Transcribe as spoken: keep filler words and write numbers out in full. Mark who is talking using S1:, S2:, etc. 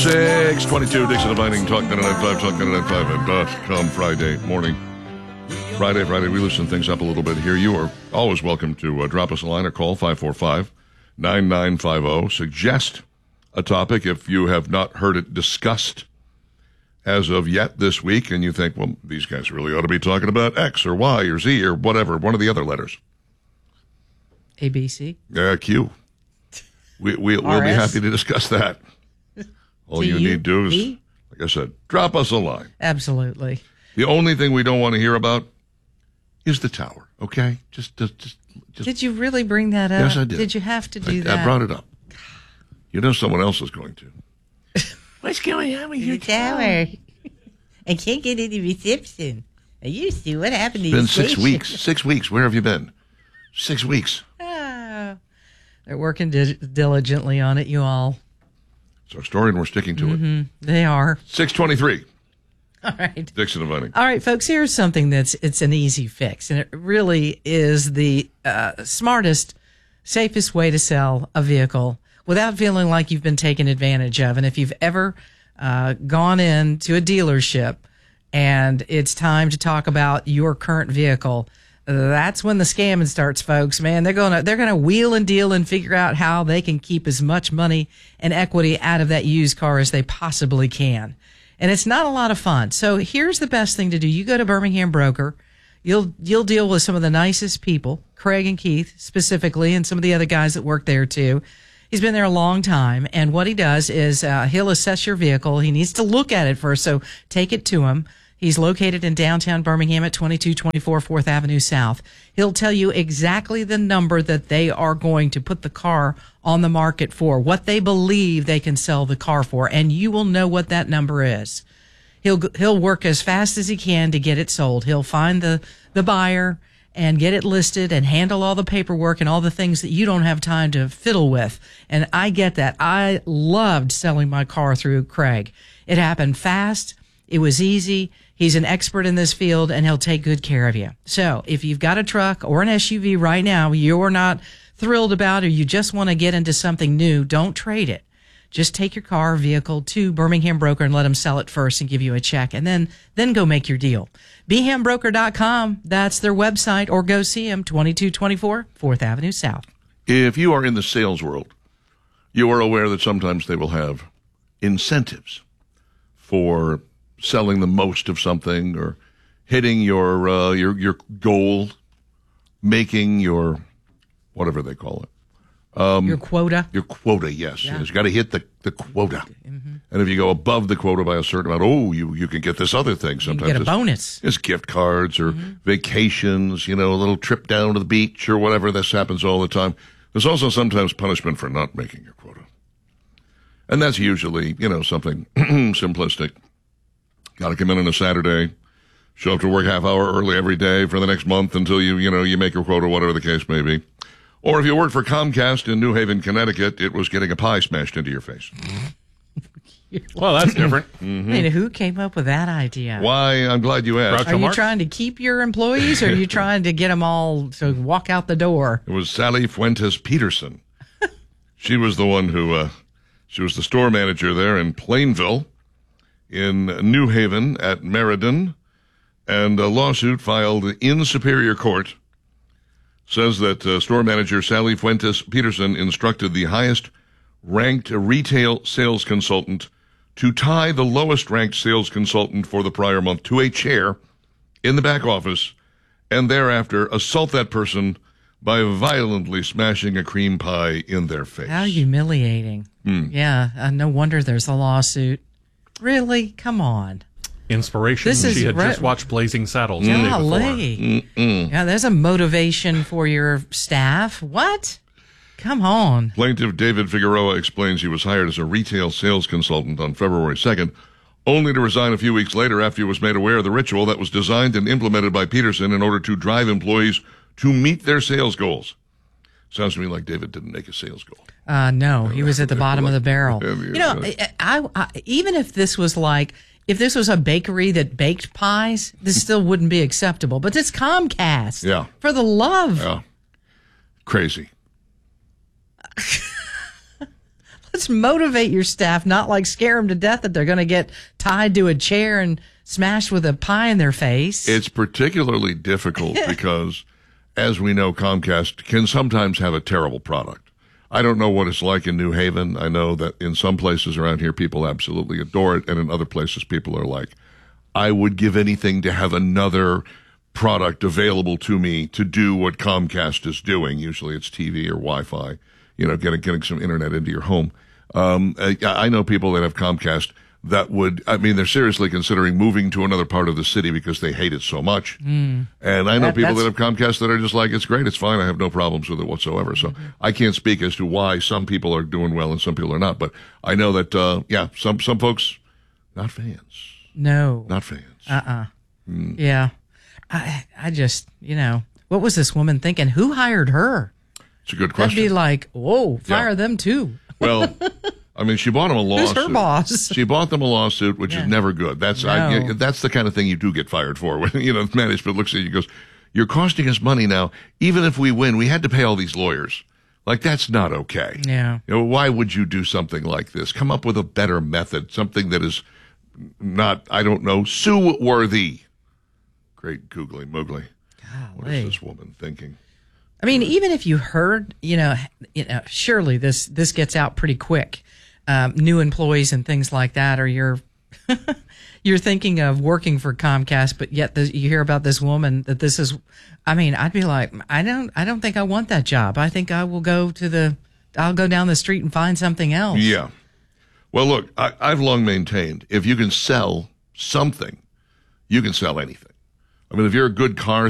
S1: six twenty-two, Dixon Divining, Talk nine ninety-five, Talk nine ninety-five dot com, Friday morning. Friday, Friday, we loosen things up a little bit here. You are always welcome to uh, drop us a line or call five four five, nine nine five zero. Suggest a topic if you have not heard it discussed as of yet this week, and you think, well, these guys really ought to be talking about X or Y or Z or whatever, one of the other letters.
S2: A, B, C?
S1: Uh, Q. We, we, we'll be happy to discuss that. All you need to do is, like I said, drop us a line.
S2: Absolutely.
S1: The only thing we don't want to hear about is the tower, okay? Just, just, just, just
S2: Did you really bring that up?
S1: Yes, I did.
S2: Did you have to do
S1: I,
S2: that?
S1: I brought it up. You know someone else is going to. What's going on with your
S2: tower? I can't get any reception. I used to. What happened to
S1: It's been
S2: your
S1: six
S2: station?
S1: weeks. Six weeks. Where have you been? Six weeks.
S2: Oh, they're working di- diligently on it, you all.
S1: It's our story, and we're sticking to
S2: Mm-hmm.
S1: it.
S2: They are.
S1: six twenty-three.
S2: All right.
S1: Dixon and Bunny.
S2: All right, folks, here's something that's it's an easy fix, and it really is the uh, smartest, safest way to sell a vehicle without feeling like you've been taken advantage of. And if you've ever uh, gone into a dealership and it's time to talk about your current vehicle, that's when the scamming starts, folks. Man, they're gonna they're gonna wheel and deal and figure out how they can keep as much money and equity out of that used car as they possibly can. And it's not a lot of fun. So here's the best thing to do. You go to Birmingham Broker. You'll you'll deal with some of the nicest people, Craig and Keith specifically, and some of the other guys that work there too. He's been there a long time, and what he does is uh, he'll assess your vehicle. He needs to look at it first, so take it to him. He's located in downtown Birmingham at twenty-two twenty-four fourth Avenue South. He'll tell you exactly the number that they are going to put the car on the market for, what they believe they can sell the car for, and you will know what that number is. He'll he'll work as fast as he can to get it sold. He'll find the, the buyer and get it listed and handle all the paperwork and all the things that you don't have time to fiddle with. And I get that. I loved selling my car through Craig. It happened fast. It was easy. He's an expert in this field, and he'll take good care of you. So if you've got a truck or an S U V right now you're not thrilled about, or you just want to get into something new, don't trade it. Just take your car or vehicle to Birmingham Broker and let them sell it first and give you a check, and then then go make your deal. B H A M broker dot com, that's their website, or go see them, twenty-two twenty-four fourth Avenue South.
S1: If you are in the sales world, you are aware that sometimes they will have incentives for selling the most of something, or hitting your uh, your your goal, making your whatever they call it.
S2: Um, your quota?
S1: Your quota, yes.
S2: Yeah.
S1: You've got to hit the, the quota.
S2: Mm-hmm.
S1: And if you go above the quota by a certain amount, oh, you, you can get this other thing. Sometimes
S2: you get a
S1: it's,
S2: bonus.
S1: It's gift cards or
S2: mm-hmm.
S1: vacations, you know, a little trip down to the beach or whatever. This happens all the time. There's also sometimes punishment for not making your quota. And that's usually, you know, something simplistic. Got to come in on a Saturday, show up to work half hour early every day for the next month until you, you know, you make your quota, whatever the case may be. Or if you worked for Comcast in New Haven, Connecticut, it was getting a pie smashed into your face.
S3: Well, that's different.
S2: Mm-hmm. I mean, who came up with that idea?
S1: Why? I'm glad you asked.
S2: Are you Mark? Trying to keep your employees, or are you trying to get them all to walk out the door?
S1: It was Sally Fuentes Peterson. She was the one who, uh, she was the store manager there in Plainville, in New Haven at Meriden, and a lawsuit filed in Superior Court says that uh, store manager Sally Fuentes Peterson instructed the highest-ranked retail sales consultant to tie the lowest-ranked sales consultant for the prior month to a chair in the back office and thereafter assault that person by violently smashing a cream pie in their face.
S2: How humiliating. Mm. Yeah, uh, no wonder there's a lawsuit. Really? Come on.
S3: Inspiration.
S2: This
S3: she
S2: is
S3: had
S2: re-
S3: just watched Blazing Saddles.
S2: Golly. Yeah, there's a motivation for your staff. What? Come on.
S1: Plaintiff David Figueroa explains he was hired as a retail sales consultant on February second, only to resign a few weeks later after he was made aware of the ritual that was designed and implemented by Peterson in order to drive employees to meet their sales goals. Sounds to me like David didn't make a sales goal.
S2: Uh, no, he was at the bottom of the barrel. You know, I, I, I, even if this was like, if this was a bakery that baked pies, this still wouldn't be acceptable. But it's Comcast.
S1: Yeah.
S2: For the love.
S1: Yeah. Crazy.
S2: let's motivate your staff, not like scare them to death that they're going to get tied to a chair and smashed with a pie in their face.
S1: It's particularly difficult because, as we know, Comcast can sometimes have a terrible product. I don't know what it's like in New Haven. I know that in some places around here, people absolutely adore it, and in other places, people are like, I would give anything to have another product available to me to do what Comcast is doing. Usually it's T V or Wi-Fi, you know, getting getting some internet into your home. Um, I, I know people that have Comcast that would, I mean, they're seriously considering moving to another part of the city because they hate it so much. Mm. And I know that, people that have Comcast that are just like, it's great, it's fine, I have no problems with it whatsoever. So mm-hmm. I can't speak as to why some people are doing well and some people are not. But I know that, uh, yeah, some, some folks, not fans.
S2: No.
S1: Not fans.
S2: Uh-uh. Mm. Yeah. I, I just, you know, what was this woman thinking? Who hired her?
S1: It's a good question.
S2: That'd be like, whoa, fire
S1: yeah.
S2: them too.
S1: Well, I mean, she bought him a lawsuit.
S2: Who's her boss?
S1: She bought them a lawsuit, which yeah. is never good. That's
S2: no.
S1: I, that's the kind of thing you do get fired for. When, you know, management looks at you and goes, you're costing us money now. Even if we win, we had to pay all these lawyers. Like, that's not okay.
S2: Yeah.
S1: You know, why would you do something like this? Come up with a better method, something that is not, I don't know, sue-worthy. Great googly moogly. What is this woman thinking?
S2: I mean, even if you heard, you know, you know, surely this this gets out pretty quick. Um, new employees and things like that, or you're you're thinking of working for Comcast, but yet the, you hear about this woman that this is. I mean, I'd be like, I don't, I don't think I want that job. I think I will go to the, I'll go down the street and find something else.
S1: Yeah. Well, look, I, I've long maintained if you can sell something, you can sell anything. I mean, if you're a good car